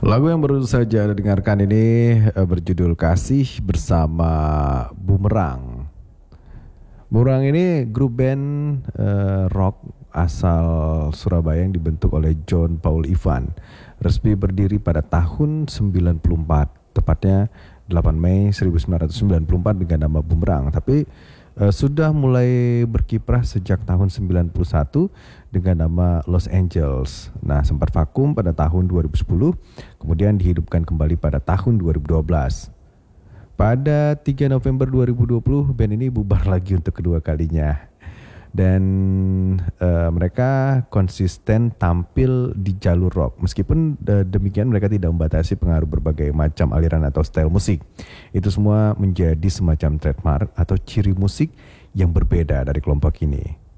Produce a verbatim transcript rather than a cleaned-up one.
Lagu yang baru saja Anda dengarkan ini eh, berjudul Kasih bersama Bumerang. Bumerang ini grup band eh, rock asal Surabaya yang dibentuk oleh John Paul Ivan. Resmi berdiri pada tahun sembilan puluh empat, tepatnya delapan Mei seribu sembilan ratus sembilan puluh empat dengan nama Bumerang. Tapi eh, sudah mulai berkiprah sejak tahun sembilan puluh satu dengan nama Los Angeles. Nah, sempat vakum pada tahun dua ribu sepuluh, kemudian dihidupkan kembali pada tahun dua ribu dua belas. Pada tiga November dua ribu dua puluh, band ini bubar lagi untuk kedua kalinya. Dan uh, mereka konsisten tampil di jalur rock. Meskipun uh, demikian mereka tidak membatasi pengaruh berbagai macam aliran atau style musik. Itu semua menjadi semacam trademark atau ciri musik yang berbeda dari kelompok ini.